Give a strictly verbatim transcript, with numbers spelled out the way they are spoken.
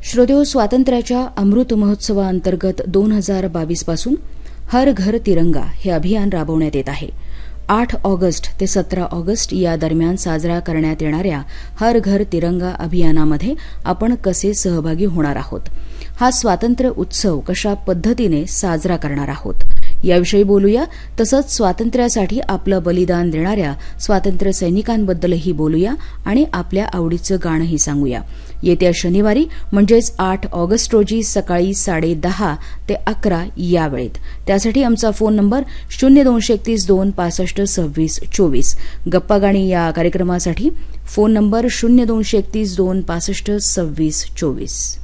श्रोतेहो, स्वातंत्र्याच्या अमृत महोत्सवाअंतर्गत दोन हजार बावीस पासून हर घर तिरंगा हे अभियान राबवण्यात येत आहे. आठ ऑगस्ट ते सतरा ऑगस्ट या दरम्यान साजरा करण्यात येणाऱ्या हर घर तिरंगा अभियानामध्ये आपण कसे सहभागी होणार आहोत, हा स्वातंत्र्य उत्सव कशा पद्धतीने साजरा करणार आहोत याविषयी बोलूया. तसंच स्वातंत्र्यासाठी आपलं बलिदान देणाऱ्या स्वातंत्र्य सैनिकांबद्दलही बोलूया आणि आपल्या आवडीचं गाणंही सांगूया. येत्या शनिवारी म्हणजेच आठ ऑगस्ट रोजी सकाळी साडे दहा ते अकरा या वेळेत. त्यासाठी आमचा फोन नंबर शून्य दोनशे एकतीस दोन पासष्ट सव्वीस चोवीस. गप्पा गाणी या कार्यक्रमासाठी फोन नंबर शून्य दोनशे एकतीस दोन पासष्ट सव्वीस चोवीस.